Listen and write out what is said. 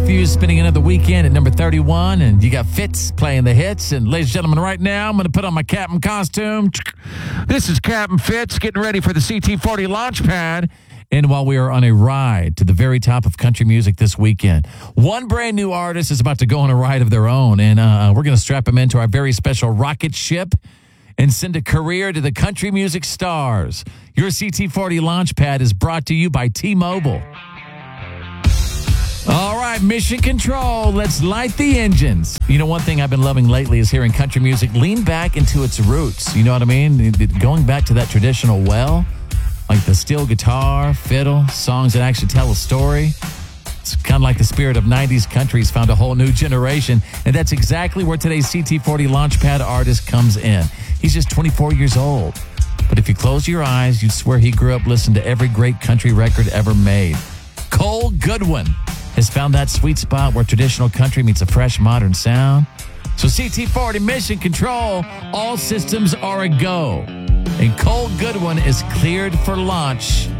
Matthews spending another weekend at number 31, and you got Fitz playing the hits. And ladies and gentlemen, right now, I'm going to put on my captain costume. This is Captain Fitz getting ready for the CT40 launch pad. And while we are on a ride to the very top of country music this weekend, one brand new artist is about to go on a ride of their own, and we're going to strap him into our very special rocket ship and send a career to the country music stars. Your CT40 launch pad is brought to you by T-Mobile. All right, mission control. Let's light the engines. You know, one thing I've been loving lately is hearing country music lean back into its roots. You know what I mean? Going back to that traditional well, like the steel guitar, fiddle, songs that actually tell a story. It's kind of like the spirit of 90s country's found a whole new generation, and that's exactly where today's CT40 Launchpad artist comes in. He's just 24 years old, but if you close your eyes, you'd swear he grew up listening to every great country record ever made. Cole Goodwin has found that sweet spot where traditional country meets a fresh modern sound. So CT40 Mission Control, all systems are a go. And Cole Goodwin is cleared for launch